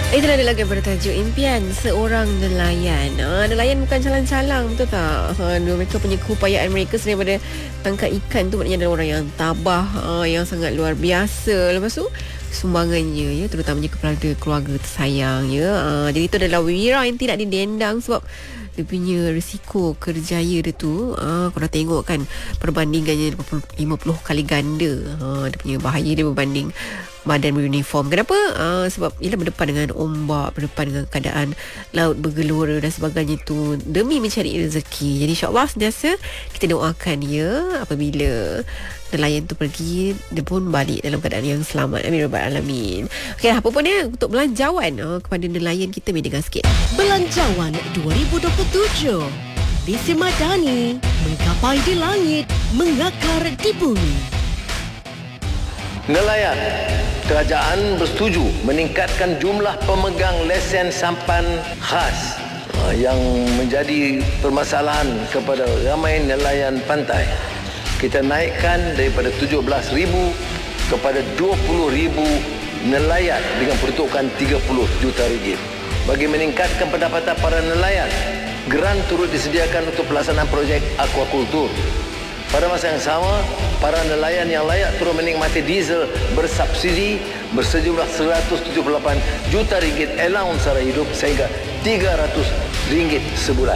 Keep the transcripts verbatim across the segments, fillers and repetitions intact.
Itulah dia lagu bertajuk Impian Seorang Nelayan. Ha, nelayan bukan calang-calang, betul tak? Ha, mereka punya keupayaan mereka selain daripada tangkap ikan tu, maknanya adalah orang yang tabah, ha, yang sangat luar biasa. Lepas tu sumbangannya, ya, terutamanya kepada keluarga tersayang, ya. Ha, jadi itu adalah wira yang tidak didendang sebab dia punya risiko kerjaya dia tu, ha, kalau tengok kan perbandingannya lima puluh kali ganda. Ha, dia punya bahaya dia berbanding badan beruniform. Kenapa? Uh, sebab ialah berdepan dengan ombak, berdepan dengan keadaan laut bergelora dan sebagainya tu demi mencari rezeki. Jadi insyaAllah sentiasa kita doakan ya, apabila nelayan tu pergi, dia pun balik dalam keadaan yang selamat. Amin rabbal alamin. Okey, apa pun ya, untuk belanjawan uh, kepada nelayan kita, mari dengar sikit. Belanjawan dua ribu dua puluh tujuh. Visi Madani, menggapai di langit, mengakar di bumi. Nelayan, kerajaan bersetuju meningkatkan jumlah pemegang lesen sampan khas yang menjadi permasalahan kepada ramai nelayan pantai. Kita naikkan daripada tujuh belas ribu kepada dua puluh ribu nelayan dengan peruntukan tiga puluh juta ringgit. Bagi meningkatkan pendapatan para nelayan, geran turut disediakan untuk pelaksanaan projek aquakultur. Pada masa yang sama, para nelayan yang layak turut menikmati diesel bersubsidi bersejumlah seratus tujuh puluh lapan juta ringgit allowance sara hidup sehingga tiga ratus ringgit sebulan.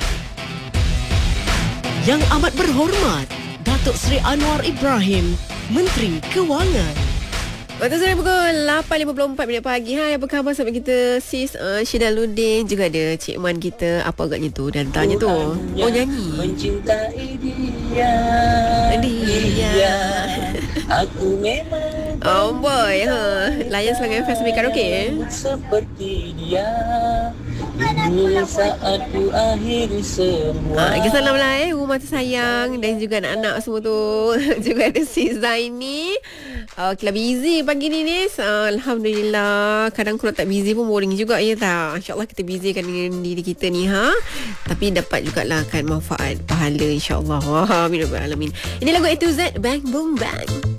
Yang amat berhormat, Datuk Seri Anwar Ibrahim, Menteri Kewangan. Waktu sudah pukul lapan lima puluh empat minit pagi. Hai, apa khabar sahabat kita? Sis uh, Syidaluddin, juga ada Cik Man kita. Apa agaknya tu? Dan tanya tu. Oh, nyanyi. Mencintai dia. Dia. Dia. Aku memang. Oh boy, ha. Layan Selangor Fest karaoke eh? Seperti dia. Ini saat ku akhiri semua. Ha, salam lah eh, rumah tersayang dan juga anak-anak semua tu. Juga ada si Zaini. Uh, kita busy pagi ni Nis. uh, Alhamdulillah. Kadang kalau tak busy pun boring juga, ya tak? InsyaAllah kita busykan dengan diri kita ni, ha? Tapi dapat jugalah kan manfaat pahala, insyaAllah. Wah, amin. Ini lagu A to Z, Bang Boom Bang.